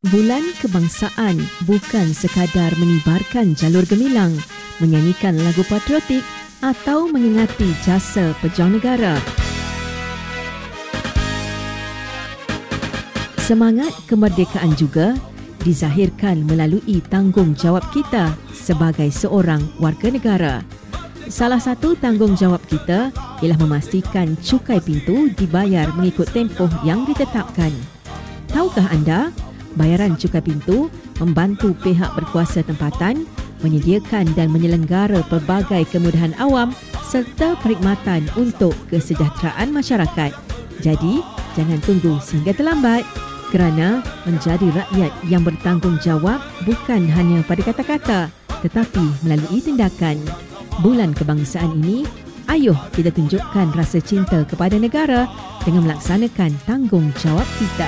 Bulan Kebangsaan bukan sekadar menibarkan jalur gemilang, menyanyikan lagu patriotik atau mengingati jasa pejuang negara. Semangat kemerdekaan juga dizahirkan melalui tanggungjawab kita sebagai seorang warga negara. Salah satu tanggungjawab kita ialah memastikan cukai pintu dibayar mengikut tempoh yang ditetapkan. Tahukah anda, bayaran cukai pintu membantu pihak berkuasa tempatan menyediakan dan menyelenggara pelbagai kemudahan awam serta perkhidmatan untuk kesejahteraan masyarakat. Jadi, jangan tunggu sehingga terlambat kerana menjadi rakyat yang bertanggungjawab bukan hanya pada kata-kata tetapi melalui tindakan. Bulan kebangsaan ini, ayuh kita tunjukkan rasa cinta kepada negara dengan melaksanakan tanggungjawab kita.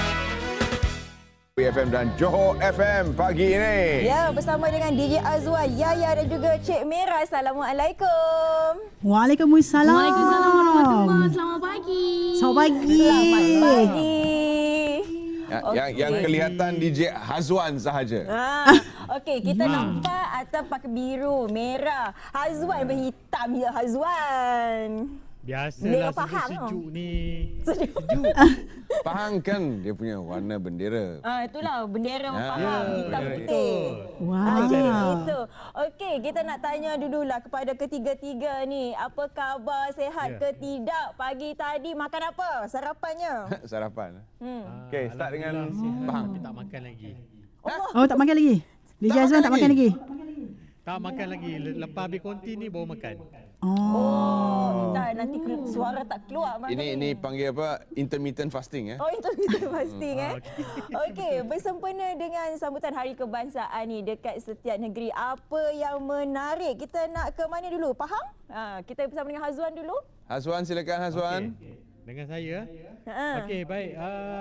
FM dan Johor FM pagi ini. Ya, bersama dengan DJ Azwan, Yaya dan juga Cik Mira. Assalamualaikum. Waalaikumsalam. Waalaikumsalam warahmatullahi. Selamat pagi. Selamat pagi. Selamat pagi. Yang kelihatan DJ Hazwan sahaja. Okey, kita nampak atas pakai biru, merah. Hazwan berhitam ya, Hazwan. Biasalah sejuk ni. Sejuk. Pahang kan dia punya warna bendera. Itulah bendera Pahang, hitam betul. putih. Wow. Jadi itu. Okey, kita nak tanya dululah kepada ketiga-tiga ni, apa khabar, sihat ke tidak? Pagi tadi makan apa? Sarapannya? Sarapan. Okey, start dengan Pahang. Tapi tak makan lagi. Oh, tak makan lagi? DJ Azwan tak makan lagi? Tak makan lagi. Lepas habis konti ni baru makan. Nanti suara tak keluar. Ini panggil apa? Intermittent fasting Oh, intermittent fasting Okey, bersempena dengan sambutan Hari Kebangsaan ni dekat setiap negeri, apa yang menarik? Kita nak ke mana dulu? Pahang? Kita bersama dengan Hazwan dulu. Hazwan, silakan Hazwan. Okay. Dengan saya. Okey, baik.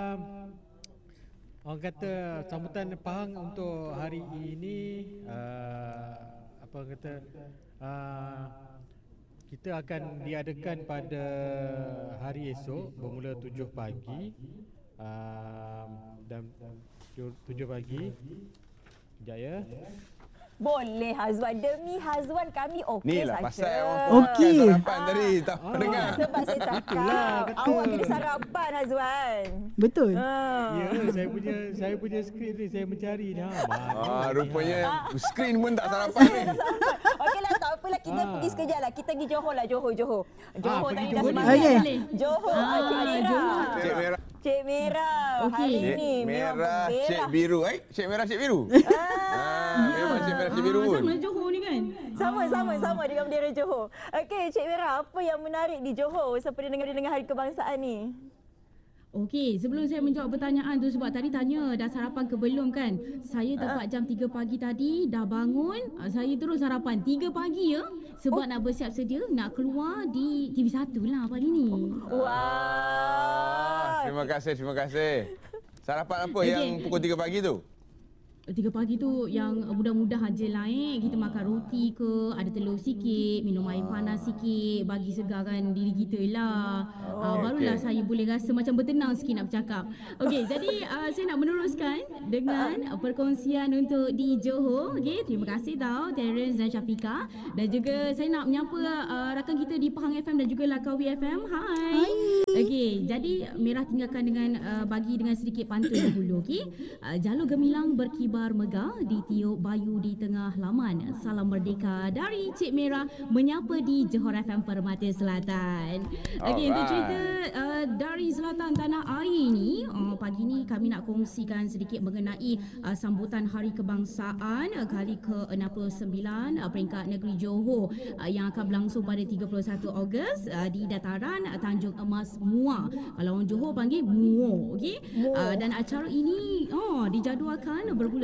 Orang kata sambutan Pahang untuk hari ini apa kata kita akan diadakan pada hari esok bermula 7 pagi dan 7 pagi. Sekejap ya. Boleh Hazwan, demi Hazwan kami okey saja. Inilah pasal orang Okey. sarapan tadi tak dengar. Sebab saya cakap awak kena sarapan Hazwan. Betul. Ya, saya punya skrip ni saya mencari dah. Rupanya skrin pun tak sarapan ni. Okeylah, tak apalah, kita pergi sekejap lah. Kita pergi Johor lah, Johor tadi dah Johor. semangat. Okey. Johor, Cik Merah. Cik Merah. Hari ni memang Merah, Cik bermerah. Biru. Cik Merah, Cik Biru. Memang Cik Merah, Cik Biru pun. Sama Johor ni kan? Sama dengan bendera Johor. Okey, Cik Merah, apa yang menarik di Johor seperti dengan Hari Kebangsaan ni? Okey, sebelum saya menjawab pertanyaan tu, sebab tadi tanya dah sarapan ke belum kan? Saya dapat jam 3 pagi tadi, dah bangun, saya terus sarapan 3 pagi ya. Sebab nak bersiap sedia, nak keluar di TV1 lah pagi ni. Wah. Terima kasih. Sarapan apa yang pukul 3 pagi tu? 3 pagi tu yang mudah-mudah je lah kita makan roti ke, ada telur sikit, minum air panas sikit, bagi segarkan diri kita lah. Barulah saya boleh rasa macam bertenang sikit nak bercakap. Okey, jadi saya nak meneruskan dengan perkongsian untuk di Johor. Okey, terima kasih tau Terence dan Syafika. Dan juga saya nak menyapa rakan kita di Pahang FM dan juga Langkawi FM. Hai. Okey, jadi Merah tinggalkan dengan bagi dengan sedikit pantun dahulu. Okey, jalur gemilang berkibar megah ditiup bayu di tengah laman. Salam merdeka dari Cik Merah menyapa di Johor FM Permata Selatan. Okey, untuk cerita dari selatan tanah air ni, pagi ni kami nak kongsikan sedikit mengenai sambutan Hari Kebangsaan kali ke-69 peringkat negeri Johor yang akan berlangsung pada 31 Ogos di dataran Tanjung Emas Muar. Kalau orang Johor panggil Muar, okey. Dan acara ini dijadualkan bermula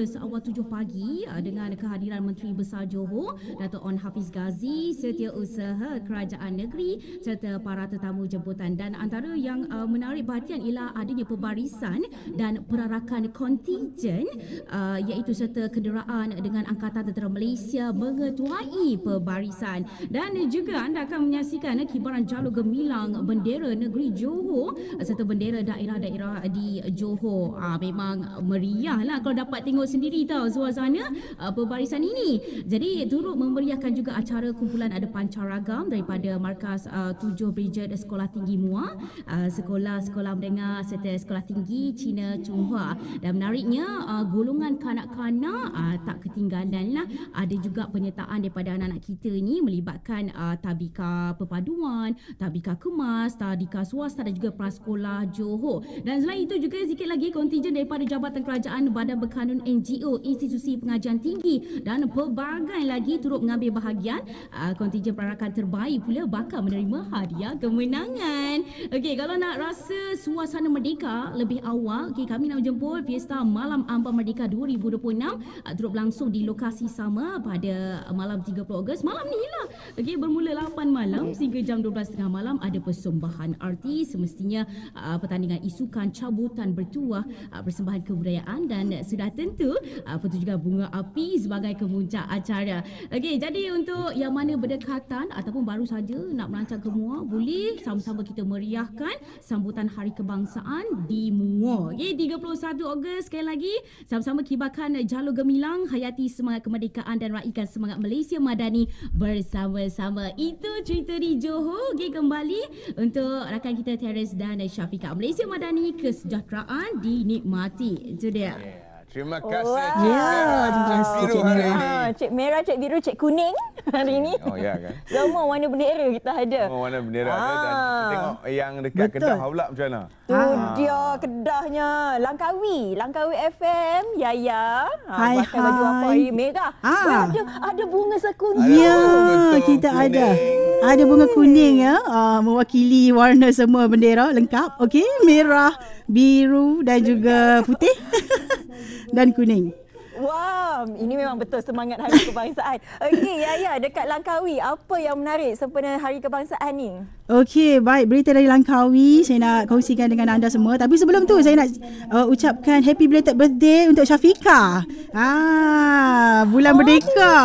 Ogos awal 7 pagi dengan kehadiran Menteri Besar Johor Dato' On Hafiz Ghazi, Setiausaha Kerajaan Negeri serta para tetamu jemputan. Dan antara yang menarik perhatian ialah adanya pembarisan dan perarakan kontingen iaitu serta kenderaan dengan Angkatan Tentera Malaysia mengetuai pembarisan. Dan juga anda akan menyaksikan kibaran jalur gemilang bendera negeri Johor serta bendera daerah-daerah di Johor. Memang meriah lah kalau dapat tengok sendiri tau suasana pembarisan ini. Jadi turut memeriahkan juga acara kumpulan ada pancaragam daripada Markas 7 Brigade Sekolah Tinggi MUA, Sekolah-Sekolah Menengah serta Sekolah Tinggi Cina Chunghua. Dan menariknya golongan kanak-kanak tak ketinggalan lah. Ada juga penyertaan daripada anak-anak kita ni melibatkan Tabika Perpaduan, Tabika Kemas, Tadika Swasta dan juga Prasekolah Johor. Dan selain itu juga sikit lagi kontingen daripada Jabatan Kerajaan, Badan Berkanun, NGO, Institusi Pengajian Tinggi dan pelbagai lagi turut mengambil bahagian. Kontingen perarakan terbaik pula bakal menerima hadiah kemenangan. Okey, kalau nak rasa suasana merdeka lebih awal, kami nak menjemput Fiesta Malam Ambang Merdeka 2026 turut berlangsung di lokasi sama pada malam 30 Ogos. Malam ni lah. Okey, bermula 8 malam sehingga jam 12.30 malam ada persembahan artis, semestinya pertandingan isukan, cabutan bertuah, persembahan kebudayaan dan sudah tentu pertunjukan bunga api sebagai kemuncak acara. Okey, jadi untuk yang mana berdekatan ataupun baru saja nak merancang ke MUA, boleh sama-sama kita meriahkan sambutan Hari Kebangsaan di MUA. Okey, 31 Ogos sekali lagi sama-sama kibarkan jalur gemilang, hayati semangat kemerdekaan dan raikan semangat Malaysia Madani bersama-sama. Itu cerita di Johor. Okey, kembali untuk rakan kita Terence dan Syafiqah. Malaysia Madani, kesejahteraan dinikmati. Itu dia. Terima kasih terima kasih Cik Merah. Cik Merah, Cik Biru, Cik Kuning hari ini. Oh ya kan. Semua warna bendera kita ada. Semua warna bendera ada dan kita tengok yang dekat Betul. Kedah pula macam mana? Tu dia Kedahnya. Langkawi FM, Yaya. Hai, pakai baju apa hai. hari merah. Ada bunga sekuntum. Ya, betul. kita ada. Kuning. Ada bunga kuning ya, mewakili warna semua bendera lengkap. Okey, merah, biru dan juga putih dan kuning. Wah, ini memang betul semangat Hari Kebangsaan. Okey, Yaya, dekat Langkawi, apa yang menarik sempena Hari Kebangsaan ni? Okey, baik, berita dari Langkawi saya nak kongsikan dengan anda semua. Tapi sebelum tu saya nak ucapkan happy belated birthday untuk Syafiqah. Bulan Merdeka.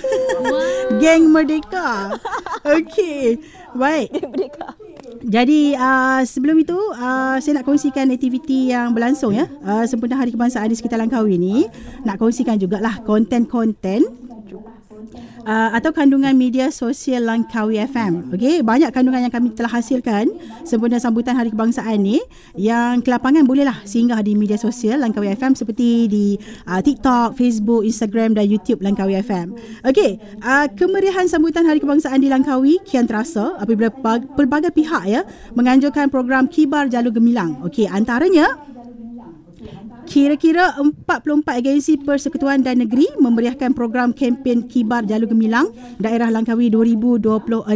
Geng Merdeka. Okey, baik. Dia merdeka. Jadi sebelum itu saya nak kongsikan aktiviti yang berlangsung ya sempena Hari Kebangsaan di sekitar Langkawi ni. Nak kongsikan jugalah konten-konten atau kandungan media sosial Langkawi FM. Okey, banyak kandungan yang kami telah hasilkan sempena sambutan Hari Kebangsaan ni yang kelapangan bolehlah singgah di media sosial Langkawi FM seperti di TikTok, Facebook, Instagram dan YouTube Langkawi FM. Okey, kemeriahan sambutan Hari Kebangsaan di Langkawi kian terasa apabila pelbagai pihak ya menganjurkan program Kibar Jalur Gemilang. Okey, antaranya kira-kira 44 agensi persekutuan dan negeri memeriahkan program kempen Kibar Jalur Gemilang Daerah Langkawi 2026.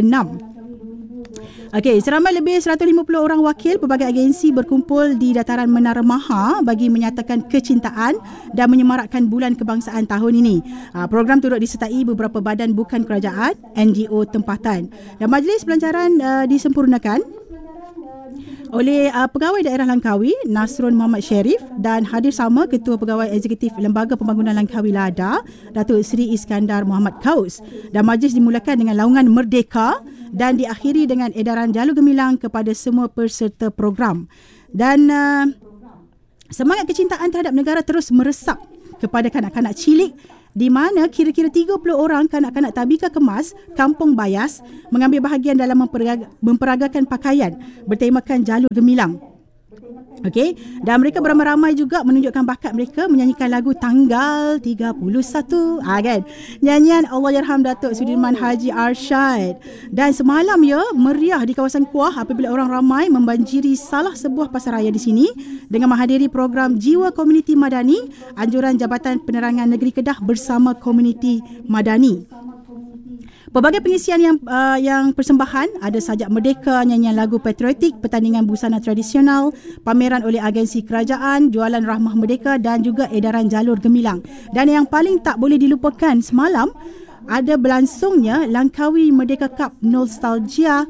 Okey, seramai lebih 150 orang wakil pelbagai agensi berkumpul di dataran Menara Maha bagi menyatakan kecintaan dan menyemarakkan Bulan Kebangsaan tahun ini. Program turut disertai beberapa badan bukan kerajaan, NGO tempatan. Dan majlis pelancaran disempurnakan oleh Pegawai Daerah Langkawi Nasrun Muhammad Sherif dan hadir sama Ketua Pegawai Eksekutif Lembaga Pembangunan Langkawi LADA Datuk Seri Iskandar Muhammad Kaus. Dan majlis dimulakan dengan laungan Merdeka dan diakhiri dengan edaran jalur gemilang kepada semua peserta program. Dan semangat kecintaan terhadap negara terus meresap kepada kanak-kanak cilik di mana kira-kira 30 orang kanak-kanak Tabika Kemas, Kampung Bayas mengambil bahagian dalam memperagakan pakaian bertemakan jalur gemilang. Okey, dan mereka beramai-ramai juga menunjukkan bakat mereka menyanyikan lagu Tanggal 31 kan. Nyanyian Allahyarham Datuk Sudirman Haji Arsyad. Dan semalam ya meriah di kawasan Kuah apabila orang ramai membanjiri salah sebuah pasaraya di sini dengan menghadiri program Jiwa Komuniti Madani anjuran Jabatan Penerangan Negeri Kedah bersama Komuniti Madani. Pelbagai pengisian yang persembahan ada sajak merdeka, nyanyian lagu patriotik, pertandingan busana tradisional, pameran oleh agensi kerajaan, jualan rahmah merdeka dan juga edaran jalur gemilang. Dan yang paling tak boleh dilupakan semalam ada berlangsungnya Langkawi Merdeka Cup Nostalgia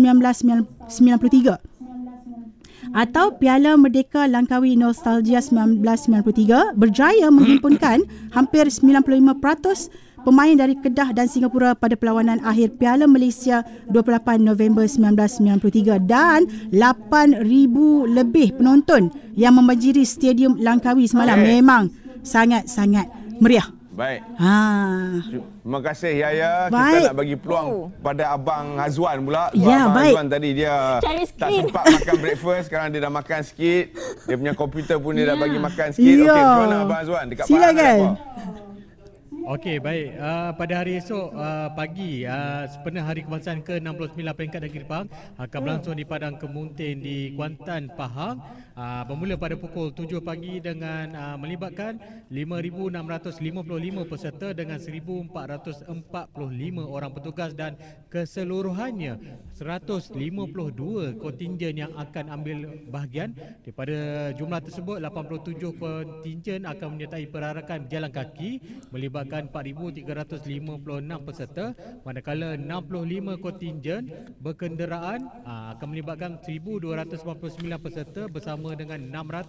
1993 atau Piala Merdeka Langkawi Nostalgia 1993 berjaya menghimpunkan hampir 95% pemain dari Kedah dan Singapura pada perlawanan akhir Piala Malaysia 28 November 1993 dan 8,000 lebih penonton yang membanjiri Stadium Langkawi semalam. Memang sangat-sangat meriah. Baik. Terima kasih Yaya. Baik. Kita nak bagi peluang pada Abang Hazwan pula. Ya, Abang baik. Hazwan tadi dia tak sempat makan breakfast. Sekarang dia dah makan sikit. Dia punya komputer pun dia dah bagi makan sikit. Okey, macam mana Abang Hazwan? Dekat Silakan. Okey, baik. Pada hari esok pagi, sempena Hari Kebangsaan ke-69 peringkat negeri Pahang akan berlangsung di Padang Kemuntin di Kuantan, Pahang. Bermula pada pukul 7 pagi dengan melibatkan 5,655 peserta dengan 1,445 orang petugas dan keseluruhannya 152 kontingen yang akan ambil bahagian. Daripada jumlah tersebut, 87 kontingen akan menyertai perarakan berjalan kaki melibatkan 4,356 peserta, manakala 65 kontingen berkenderaan akan melibatkan 1,249 peserta bersama dengan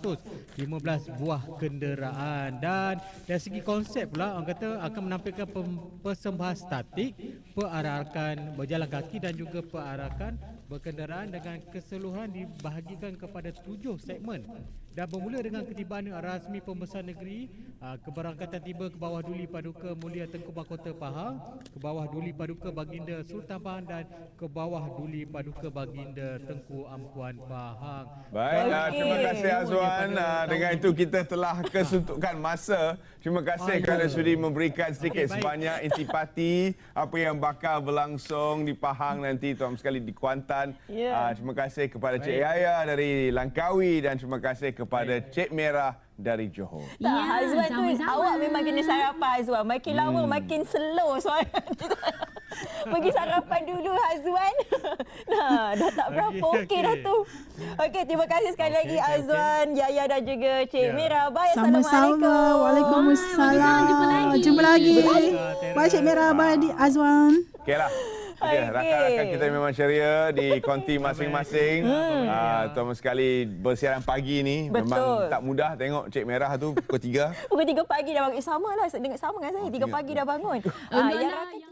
615 buah kenderaan. Dan dari segi konsep pula, orang kata akan menampilkan persembahan statik, perarakan berjalan kaki dan juga perarakan berkenderaan dengan keseluruhan dibahagikan kepada 7 segmen. Dan bermula dengan ketibaan rasmi Pembesar Negeri, keberangkatan tiba ke bawah Duli Paduka Mulia Tengku Mahkota Pahang, ke bawah Duli Paduka Baginda Sultan Pahang dan ke bawah Duli Paduka Baginda Tengku Ampuan Pahang. Baiklah, terima kasih Azwan. Dengan itu kita telah kesuntukan masa. Terima kasih kerana sudi memberikan sedikit sebanyak intipati apa yang bakal berlangsung di Pahang nanti, tuan sekali di Kuantan. Terima kasih kepada Cik Yaya dari Langkawi dan terima kasih kepada Cik Merah dari Johor. Hazwan tu awak memang kena sarapan Hazwan. Makin lama makin slow suara. Pergi sarapan dulu Hazwan. Dah tak berapa okey dah tu. Okey, terima kasih sekali lagi Azwan, Yaya dan juga Cik Merah. Bye. Sama-sama. Waalaikumsalam. Jumpa lagi. Bye Cik Merah, bye Azwan. Okeylah. Okay, rakan-rakan kita memang ceria di konti masing-masing. Tuan sekali bersiaran pagi ni memang tak mudah. Tengok Cik Merah tu pukul 3. Pukul 3 pagi dah bangun. Sama lah dengan saya. 3 pagi dah bangun.